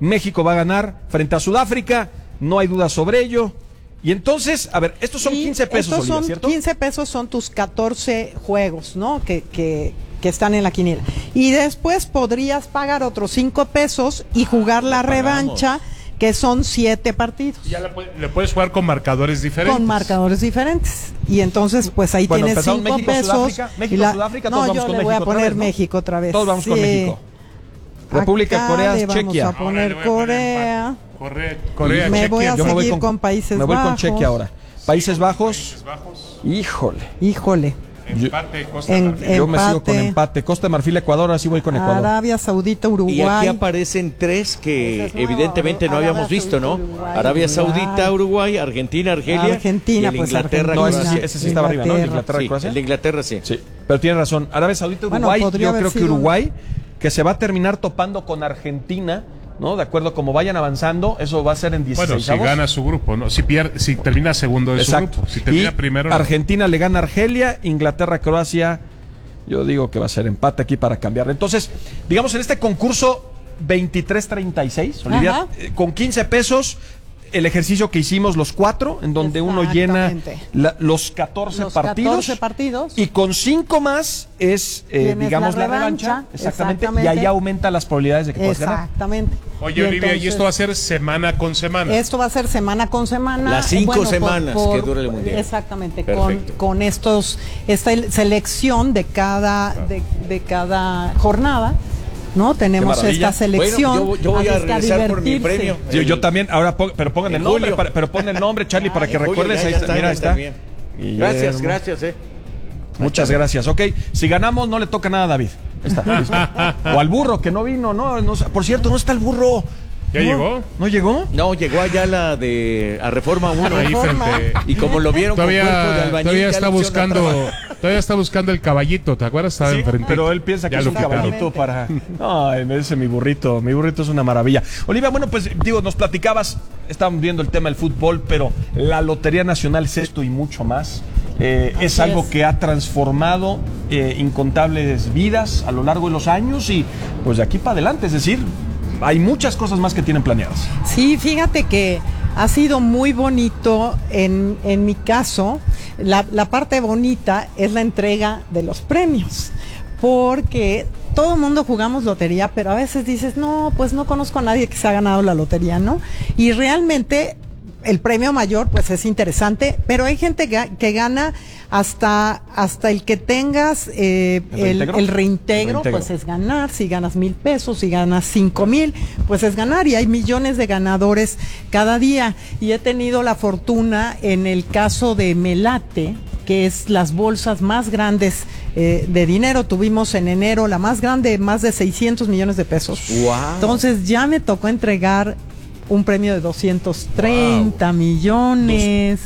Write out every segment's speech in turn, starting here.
México va a ganar frente a Sudáfrica, no hay duda sobre ello. Y entonces, a ver, estos son 15 pesos, Olivia, ¿cierto? 15 pesos son tus 14 juegos, ¿no? Que están en la quiniela. Y después podrías pagar otros 5 pesos y jugar la revancha, que son 7 partidos. Ya le puedes jugar con marcadores diferentes. Con marcadores diferentes. Y entonces, pues ahí tienes 5 México, pesos. Sudáfrica, México, Sudáfrica, todos vamos con México. No, yo le voy a poner vez, ¿no? México otra vez. Todos vamos con México. República Corea, Chequia. Vamos a poner Corea. Corea, me Chequia. voy a Yo seguir con Países Bajos. Me voy con Chequia ahora. Países Bajos. Híjole. Empate, Costa de Marfil. Yo me sigo con empate. Costa de Marfil, Ecuador, así voy con Ecuador. Arabia Saudita, Uruguay. Y aquí aparecen 3 que evidentemente no habíamos visto, ¿no? Arabia Saudita, Uruguay, Argentina, Argelia. Argentina, y el pues Inglaterra. No, ese sí estaba arriba, ¿no? Inglaterra y Sí, Croacia. el de Inglaterra sí. Sí, pero tiene razón. Arabia Saudita, Uruguay, yo creo que Uruguay, que se va a terminar topando con Argentina, ¿no? De acuerdo, como vayan avanzando, eso va a ser en 16. Bueno, si gana su grupo, ¿no? Si termina segundo de su grupo. Si termina primero, no. Argentina le gana a Argelia, Inglaterra, Croacia, yo digo que va a ser empate aquí para cambiar. entonces, digamos en este concurso 23-36, Olivia, con 15 pesos, el ejercicio que hicimos los 4, en donde uno llena los 14 partidos, y con 5 más es, digamos, la revancha. Exactamente, y ahí aumenta las probabilidades de que puedas ganar. Exactamente. Oye, Olivia, ¿y esto va a ser semana con semana? Esto va a ser semana con semana. Las 5 semanas que dura el Mundial. Exactamente, con esta selección de cada jornada, ¿no? Tenemos esta selección. Bueno, yo voy a regresar por mi premio. Yo también, ahora pero pongan el nombre, pero pon el nombre, Charlie, para que recuerdes. Ahí está, mira, ahí está. Gracias. Muchas gracias. Ok, si ganamos no le toca nada a David. Está. O al burro, que no vino, no, por cierto, no está el burro. ¿Ya llegó? ¿No llegó? No, llegó allá a Reforma 1. Ahí frente. Y como lo vieron con cuerpo de albañil, todavía está buscando el caballito, ¿te acuerdas? Estaba enfrente. Pero él piensa que es un caballito para... Ay, me dice mi burrito es una maravilla. Olivia, bueno, pues digo, nos platicabas, estábamos viendo el tema del fútbol, pero la Lotería Nacional es esto y mucho más. Es algo que ha transformado incontables vidas a lo largo de los años y pues de aquí para adelante, es decir, hay muchas cosas más que tienen planeadas. Sí, fíjate que ha sido muy bonito en mi caso. La parte bonita es la entrega de los premios, porque todo el mundo jugamos lotería, pero a veces dices, no, pues no conozco a nadie que se ha ganado la lotería, ¿no? Y realmente el premio mayor pues es interesante, pero hay gente que gana hasta el que tengas el reintegro, pues es ganar. Si ganas 1,000 pesos, si ganas 5,000, pues es ganar, y hay millones de ganadores cada día. Y he tenido la fortuna en el caso de Melate, que es las bolsas más grandes de dinero. Tuvimos en enero la más grande, más de 600 millones de pesos. Wow. Entonces ya me tocó entregar un premio de 230 millones.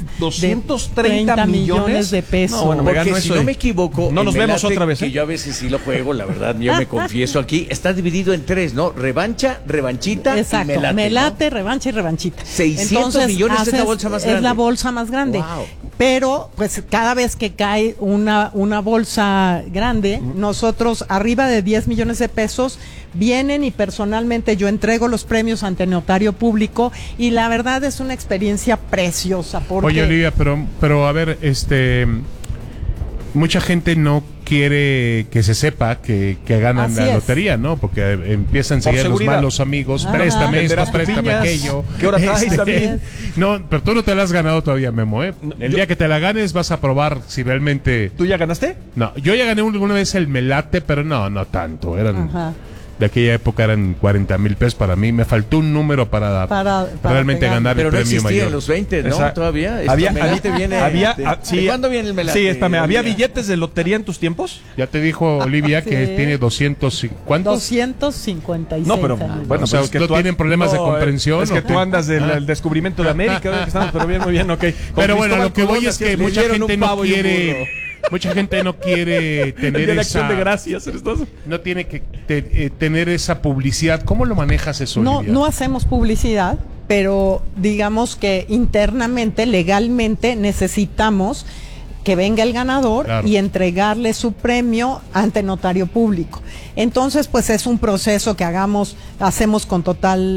230 millones de pesos. No, bueno, porque si no me equivoco, no nos vemos otra vez. Que yo a veces sí lo juego, la verdad, yo me confieso aquí. Está dividido en 3, ¿no? Revancha, revanchita. Exacto, y melate, ¿no? revancha y revanchita. 600 millones es la bolsa más grande. Es la bolsa más grande. Wow. Pero, pues, cada vez que cae una bolsa grande, nosotros, arriba de 10 millones de pesos, vienen y personalmente yo entrego los premios ante notario público, y la verdad es una experiencia preciosa. Porque... Oye, Olivia, pero a ver, mucha gente no quiere que se sepa que ganan la lotería, ¿no? Porque empiezan a seguir los malos amigos, préstame esto, préstame aquello. ¿Qué hora traes también? No, pero tú no te la has ganado todavía, Memo, ¿eh? El día que te la ganes vas a probar si realmente... ¿Tú ya ganaste? No, yo ya gané una vez el Melate, pero no tanto, eran... De aquella época eran 40,000 pesos para mí. Me faltó un número para realmente ganar el premio mayor. Pero no existía en los 20, ¿no? Exacto. Todavía. ¿Cuándo viene el Melate? Sí, espérame, ¿había billetes de lotería en tus tiempos? Ya te dijo Olivia que tiene 200... ¿Cuántos? 256. No, pero bueno, o sea, es que no tienen problemas de comprensión. Es que tú andas del descubrimiento de América, que estamos, pero bien, muy bien, ok. Pero bueno, lo que voy es que mucha gente no quiere... Mucha gente no quiere tener esa... de gracias, no tiene que tener esa publicidad. ¿Cómo lo manejas eso, Olivia? No hacemos publicidad, pero digamos que internamente, legalmente, necesitamos que venga el ganador y entregarle su premio ante notario público. Entonces, pues es un proceso que hacemos con total